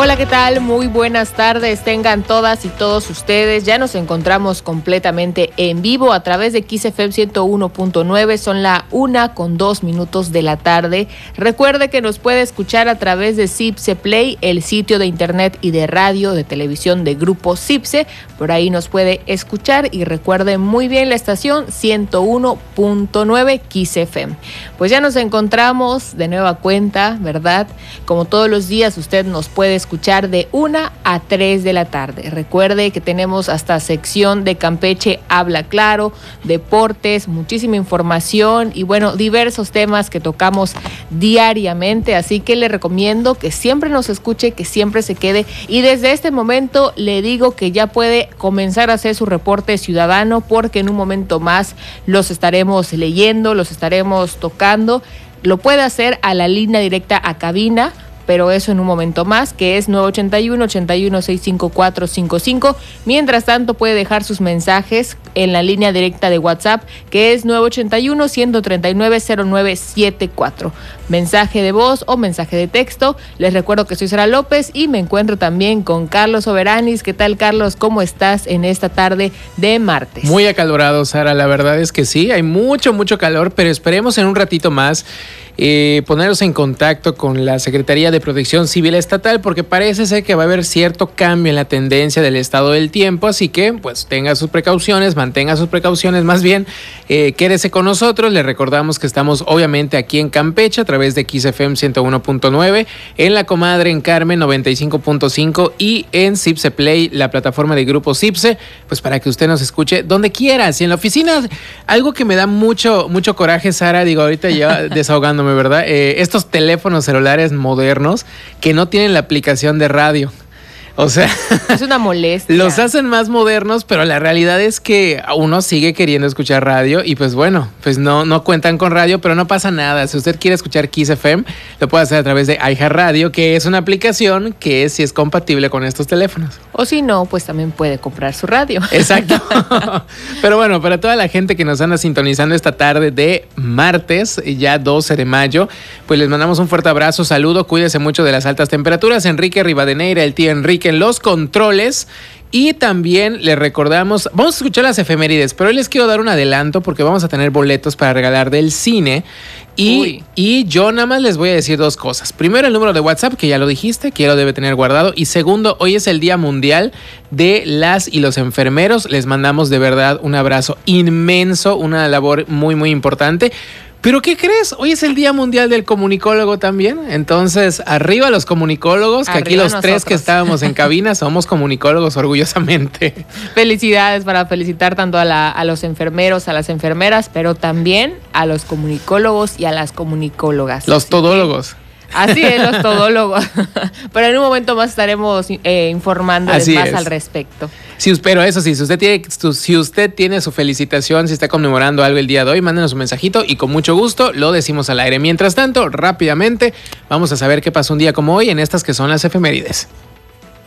Hola, ¿qué tal? Muy buenas tardes. Tengan todas y todos ustedes. Ya nos encontramos completamente en vivo a través de XFM 101.9. Son la 1:02 de la tarde. Recuerde que nos puede escuchar a través de Cipse Play, el sitio de internet y de radio de televisión de Grupo Cipse. Por ahí nos puede escuchar y recuerde muy bien la estación 101.9 XFM. Pues ya nos encontramos de nueva cuenta, ¿verdad? Como todos los días usted nos puede escuchar de 1 a 3 de la tarde. Recuerde que tenemos hasta sección de Campeche Habla Claro, deportes, muchísima información y bueno, diversos temas que tocamos diariamente, así que le recomiendo que siempre nos escuche, que siempre se quede y desde este momento le digo que ya puede comenzar a hacer su reporte ciudadano porque en un momento más los estaremos leyendo, los estaremos tocando. Lo puede hacer a la línea directa a cabina, pero eso en un momento más, que es 981-81-65455. Mientras tanto, puede dejar sus mensajes en la línea directa de WhatsApp, que es 981-139-0974. Mensaje de voz o mensaje de texto. Les recuerdo que soy Sara López y me encuentro también con Carlos Soberanis. ¿Qué tal, Carlos? ¿Cómo estás en esta tarde de martes? Muy acalorado, Sara. La verdad es que sí, hay mucho calor, pero esperemos en un ratito más ponernos en contacto con la Secretaría de Protección Civil Estatal, porque parece ser que va a haber cierto cambio en la tendencia del estado del tiempo, así que pues tenga sus precauciones, mantenga sus precauciones, más bien quédese con nosotros. Le recordamos que estamos obviamente aquí en Campeche a través de XFM 101.9, en La Comadre en Carmen 95.5 y en Cipse Play, la plataforma de Grupo Cipse, pues para que usted nos escuche donde quiera. Si en la oficina, algo que me da mucho coraje, Sara, digo ahorita ya desahogándome, ¿verdad? Estos teléfonos celulares modernos que no tienen la aplicación de radio. O sea, es una molestia. Los hacen más modernos, pero la realidad es que uno sigue queriendo escuchar radio y pues bueno, pues no cuentan con radio, pero no pasa nada. Si usted quiere escuchar Kiss FM, lo puede hacer a través de iHeartRadio, que es una aplicación que sí es compatible con estos teléfonos. O si no, pues también puede comprar su radio. Exacto. Pero bueno, para toda la gente que nos anda sintonizando esta tarde de martes, ya 12 de mayo, pues les mandamos un fuerte abrazo, saludo, cuídese mucho de las altas temperaturas. Enrique Rivadeneira, el tío Enrique en los controles. Y también les recordamos, vamos a escuchar las efemérides, pero hoy les quiero dar un adelanto porque vamos a tener boletos para regalar del cine. Y yo nada más les voy a decir dos cosas. Primero, el número de WhatsApp, que ya lo dijiste, que ya lo debe tener guardado. Y segundo, hoy es el Día Mundial de las y los enfermeros. Les mandamos de verdad un abrazo inmenso, una labor muy importante. ¿Pero qué crees? Hoy es el Día Mundial del Comunicólogo también. Entonces, arriba los comunicólogos, que arriba aquí los nosotros. Tres que estábamos en cabina somos comunicólogos orgullosamente. Felicidades, para felicitar tanto a los enfermeros, a las enfermeras, pero también a los comunicólogos y a las comunicólogas. Los todólogos. Así es, los todólogos. Pero en un momento más estaremos informándoles más al respecto. Sí, pero eso sí, si usted tiene su felicitación, si está conmemorando algo el día de hoy, mándenos un mensajito y con mucho gusto lo decimos al aire. Mientras tanto, rápidamente, vamos a saber qué pasó un día como hoy en estas que son las efemérides.